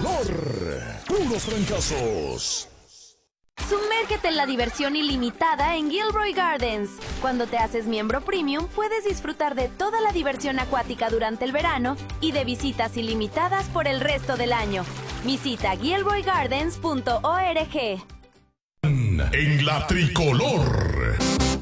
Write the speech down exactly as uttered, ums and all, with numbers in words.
tricolor. Puros fracasos. Sumérgete en la diversión ilimitada en Gilroy Gardens. Cuando te haces miembro premium, puedes disfrutar de toda la diversión acuática durante el verano y de visitas ilimitadas por el resto del año. Visita gilroy gardens punto org. En la tricolor.